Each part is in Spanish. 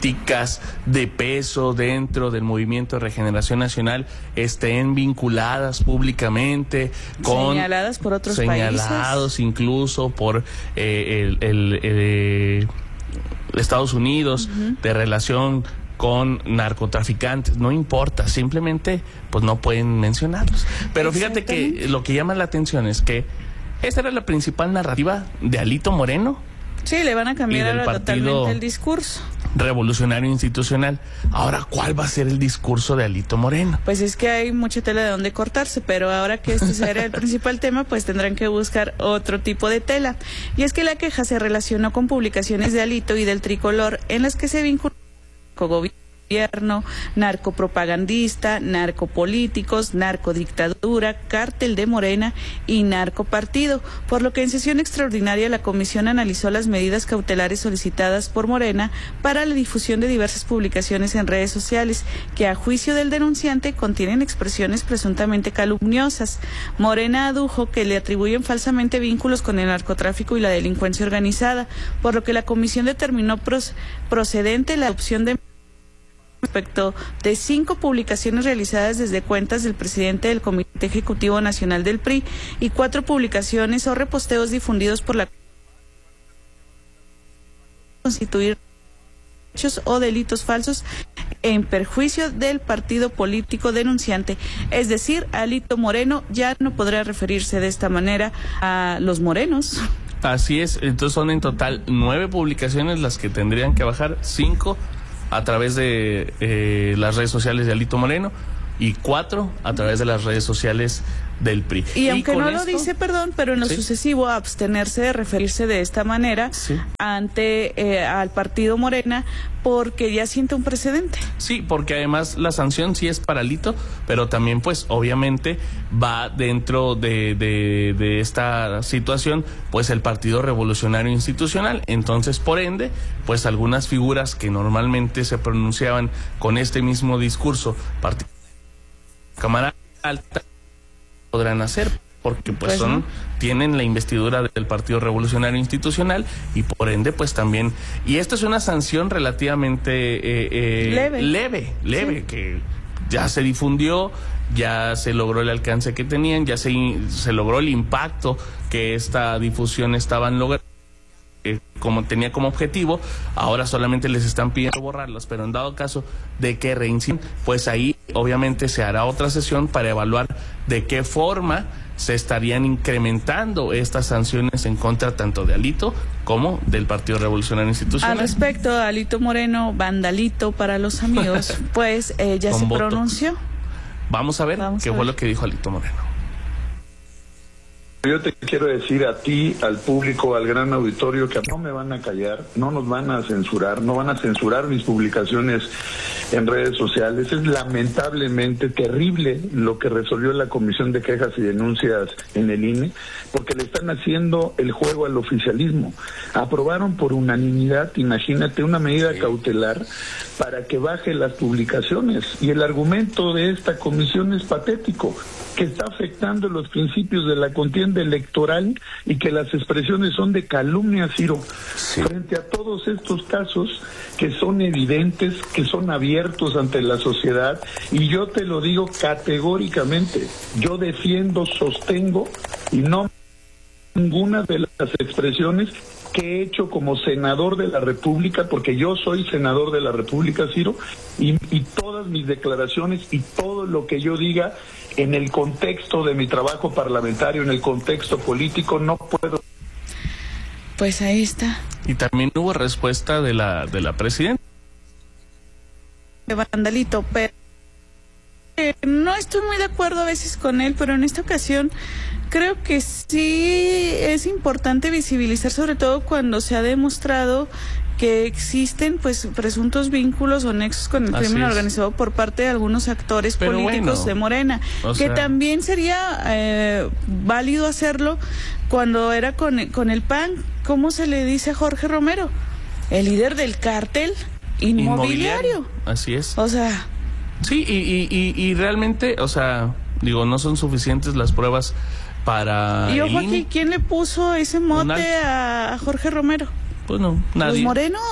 políticas de peso dentro del Movimiento de Regeneración Nacional estén vinculadas públicamente con señaladas por otros países, incluso por Estados Unidos, de relación con narcotraficantes, no importa, simplemente pues no pueden mencionarlos. Pero fíjate que lo que llama la atención es que esta era la principal narrativa de Alito Moreno. Sí, le van a cambiar ahora totalmente el discurso. Revolucionario Institucional. Ahora, ¿cuál va a ser el discurso de Alito Moreno? Pues es que hay mucha tela de donde cortarse, pero ahora que este será el principal tema, pues tendrán que buscar otro tipo de tela. Y es que la queja se relacionó con publicaciones de Alito y del Tricolor en las que se vinculó con gobierno, narcopropagandista, narcopolíticos, narcodictadura, cártel de Morena y narcopartido, por lo que en sesión extraordinaria la comisión analizó las medidas cautelares solicitadas por Morena para la difusión de diversas publicaciones en redes sociales que a juicio del denunciante contienen expresiones presuntamente calumniosas. Morena adujo que le atribuyen falsamente vínculos con el narcotráfico y la delincuencia organizada, por lo que la comisión determinó procedente la adopción de respecto de 5 publicaciones realizadas desde cuentas del presidente del Comité Ejecutivo Nacional del PRI y 4 publicaciones o reposteos difundidos por la constituir hechos o delitos falsos en perjuicio del partido político denunciante. Es decir, Alito Moreno ya no podrá referirse de esta manera a los morenos. Así es, entonces son en total 9 publicaciones las que tendrían que bajar, 5 a través de las redes sociales de Alito Moreno y 4 a través de las redes sociales del PRI. Y aunque no lo dice, pero en lo sucesivo abstenerse de referirse de esta manera ante al partido Morena, porque ya siente un precedente. Sí, porque además la sanción sí es para Alito, pero también pues obviamente va dentro de esta situación pues el Partido Revolucionario Institucional. Entonces, por ende, pues algunas figuras que normalmente se pronunciaban con este mismo discurso, Cámara Alta, podrán hacer, porque pues tienen la investidura del Partido Revolucionario Institucional y por ende pues también, y esta es una sanción relativamente leve, que ya se difundió, ya se logró el alcance que tenían, ya se logró el impacto que esta difusión estaban logrando, como tenía como objetivo. Ahora solamente les están pidiendo borrarlas, pero en dado caso de que reinciden, pues ahí obviamente se hará otra sesión para evaluar de qué forma se estarían incrementando estas sanciones en contra tanto de Alito como del Partido Revolucionario Institucional. Al respecto, Alito Moreno, vandalito para los amigos, pues ya se pronunció. Vamos a ver qué fue lo que dijo Alito Moreno. Yo te quiero decir a ti, al público, al gran auditorio, que no me van a callar, no nos van a censurar, no van a censurar mis publicaciones en redes sociales. Es lamentablemente terrible lo que resolvió la Comisión de Quejas y Denuncias en el INE, porque le están haciendo el juego al oficialismo. Aprobaron por unanimidad, imagínate, una medida cautelar para que baje las publicaciones. Y el argumento de esta comisión es patético, que está afectando los principios de la contienda electoral y que las expresiones son de calumnia, Ciro. Frente a todos estos casos que son evidentes, que son abiertos ante la sociedad, y yo te lo digo categóricamente, yo defiendo, sostengo y no ninguna de las expresiones que he hecho como senador de la República, porque yo soy senador de la República, Ciro, y todas mis declaraciones y todo lo que yo diga en el contexto de mi trabajo parlamentario, en el contexto político, no puedo. Pues ahí está. Y también hubo respuesta de la presidenta. De vandalito, pero no estoy muy de acuerdo a veces con él, pero en esta ocasión creo que sí es importante visibilizar, sobre todo cuando se ha demostrado que existen pues presuntos vínculos o nexos con el crimen organizado por parte de algunos actores políticos de Morena, que también sería válido hacerlo cuando era con el PAN. ¿Cómo se le dice a Jorge Romero? El líder del cártel inmobiliario. Así es. O sea... Sí, y realmente, o sea, digo, no son suficientes las pruebas para... Y ojo aquí, ¿quién le puso ese mote a Jorge Romero? Pues no, nadie. Los morenos.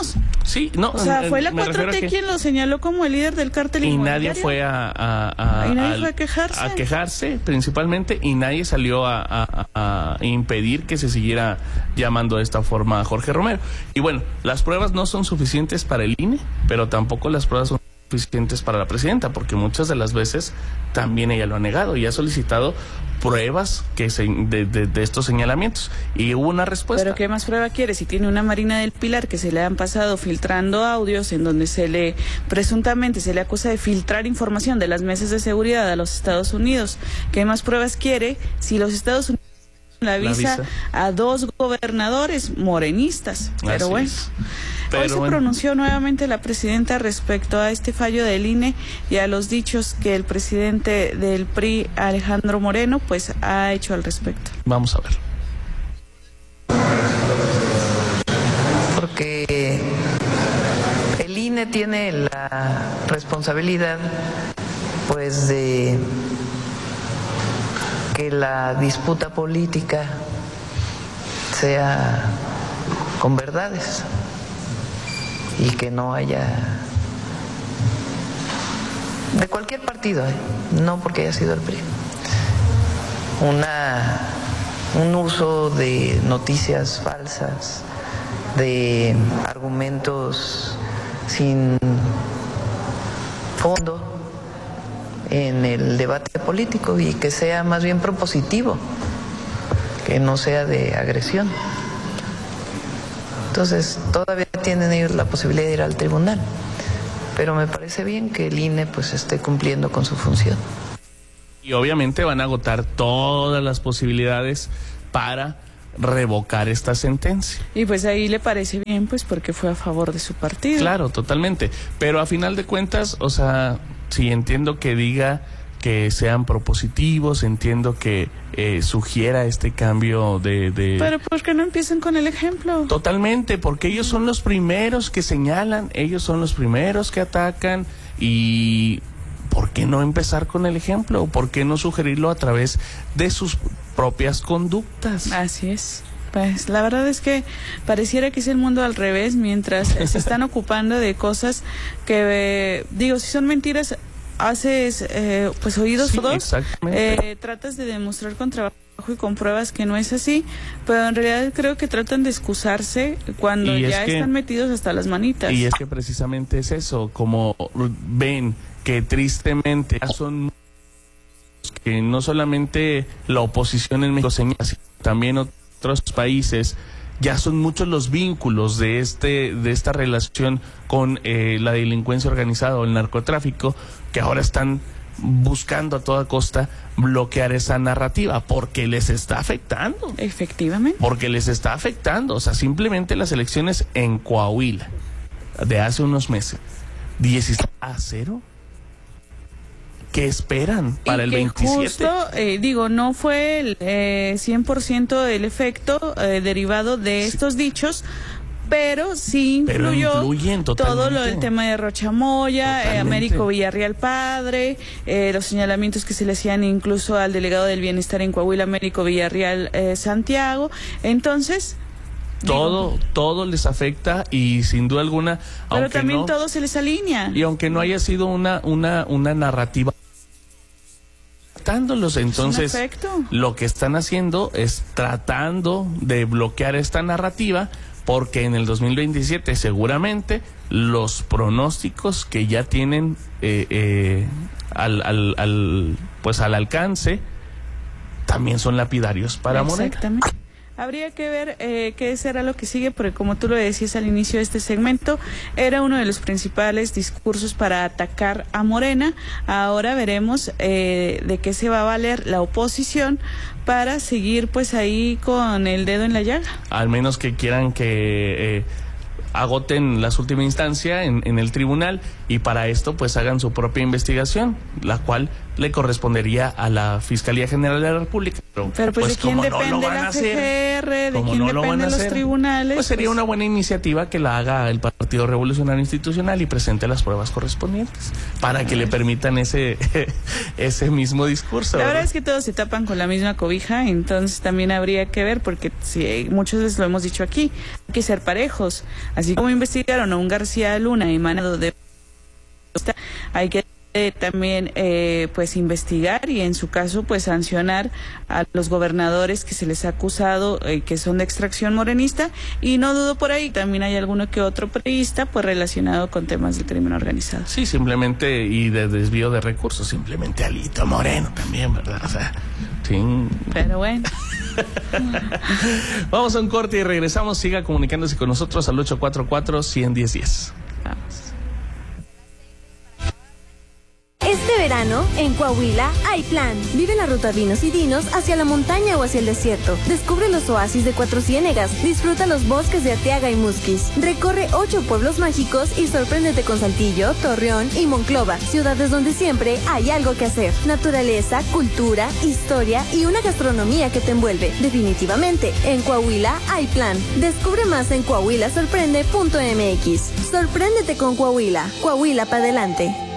Sí, no. O sea, fue la me refiero a 4T que- quien lo señaló como el líder del cártel y inmobiliario. nadie fue Y nadie fue a quejarse. a quejarse principalmente, y nadie salió a impedir que se siguiera llamando de esta forma a Jorge Romero. Y bueno, las pruebas no son suficientes para el INE, pero tampoco las pruebas son suficientes para la presidenta, porque muchas de las veces también ella lo ha negado y ha solicitado pruebas de estos señalamientos, y hubo una respuesta. Pero ¿qué más prueba quiere? Si tiene una Marina del Pilar que se le han pasado filtrando audios en donde presuntamente se le acusa de filtrar información de las mesas de seguridad a los Estados Unidos. ¿Qué más pruebas quiere si los Estados Unidos la visa a 2 gobernadores morenistas? Pero Así bueno. es. Hoy se pronunció nuevamente la presidenta respecto a este fallo del INE y a los dichos que el presidente del PRI, Alejandro Moreno, pues ha hecho al respecto. Vamos a ver. Porque el INE tiene la responsabilidad, pues, de que la disputa política sea con verdades y que no haya, de cualquier partido, no porque haya sido el PRI, un uso de noticias falsas, de argumentos sin fondo en el debate político, y que sea más bien propositivo, que no sea de agresión. Entonces, todavía tienen ellos la posibilidad de ir al tribunal, pero me parece bien que el INE pues esté cumpliendo con su función. Y obviamente van a agotar todas las posibilidades para revocar esta sentencia. Y pues ahí le parece bien, pues porque fue a favor de su partido. Claro, totalmente. Pero a final de cuentas, o sea, sí entiendo que diga que sean propositivos, entiendo que sugiera este cambio de... Pero ¿por qué no empiezan con el ejemplo? Totalmente, porque ellos son los primeros que señalan, ellos son los primeros que atacan, y ¿por qué no empezar con el ejemplo? ¿Por qué no sugerirlo a través de sus propias conductas? Así es. Pues la verdad es que pareciera que es el mundo al revés, mientras se están ocupando de cosas que, digo, si son mentiras, haces pues oídos Sí, sordos, exactamente. tratas de demostrar con trabajo y con pruebas que no es así, pero en realidad creo que tratan de excusarse cuando Y es ya que- están metidos hasta las manitas. Y es que precisamente es eso, como ven que tristemente ya son que no solamente la oposición en México señala, sino también otros países, ya son muchos los vínculos de esta relación con la delincuencia organizada o el narcotráfico, que ahora están buscando a toda costa bloquear esa narrativa porque les está afectando. Efectivamente. Porque les está afectando. O sea, simplemente las elecciones en Coahuila de hace unos meses, 16-0. ¿Qué esperan para el que 27? Justo, no fue el 100% el efecto derivado de estos dichos, pero sí Pero influyó influyen todo totalmente. el tema de Rocha Moya, Totalmente. Américo Villarreal Padre, los señalamientos que se le hacían incluso al delegado del bienestar en Coahuila, Américo Villarreal Santiago. Entonces, Todo les afecta, y sin duda alguna, pero aunque también no, todo se les alinea. y aunque no haya sido una narrativa tratándolos, entonces un efecto. lo que están haciendo es tratando de bloquear esta narrativa, porque en el 2027 seguramente los pronósticos que ya tienen al alcance también son lapidarios para Morena. Exactamente. Habría que ver qué será lo que sigue, porque como tú lo decías al inicio de este segmento, era uno de los principales discursos para atacar a Morena. Ahora veremos de qué se va a valer la oposición para seguir pues ahí con el dedo en la llaga. Al menos que quieran que agoten las últimas instancias en el tribunal, y para esto pues hagan su propia investigación, la cual le correspondería a la Fiscalía General de la República. Pero pues, ¿de quién como no depende lo van a la hacer, FGR? ¿De como quién no lo van a dependen los hacer, tribunales? pues sería una buena iniciativa que la haga el Partido Revolucionario Institucional y presente las pruebas correspondientes para que le permitan ese mismo discurso. La verdad ¿verdad? es que todos se tapan con la misma cobija, entonces también habría que ver, porque sí, muchas veces lo hemos dicho aquí, que ser parejos. Así como investigaron a un García Luna emanado de... hay que también pues investigar y en su caso pues sancionar a los gobernadores que se les ha acusado que son de extracción morenista, y no dudo por ahí también hay alguno que otro priista pues relacionado con temas de crimen organizado. Sí, simplemente, y de desvío de recursos, simplemente Alito Moreno también, ¿verdad? O sea, sí. Pero bueno. Vamos a un corte y regresamos. Siga comunicándose con nosotros al 844-110-10. Vamos. Este verano, en Coahuila, hay plan. Vive la ruta Vinos y Dinos hacia la montaña o hacia el desierto. Descubre los oasis de Cuatro Ciénegas. Disfruta los bosques de Arteaga y Musquis. Recorre 8 pueblos mágicos y sorpréndete con Saltillo, Torreón y Monclova. Ciudades donde siempre hay algo que hacer. Naturaleza, cultura, historia y una gastronomía que te envuelve. Definitivamente, en Coahuila hay plan. Descubre más en coahuilasorprende.mx. Sorpréndete con Coahuila. Coahuila para adelante.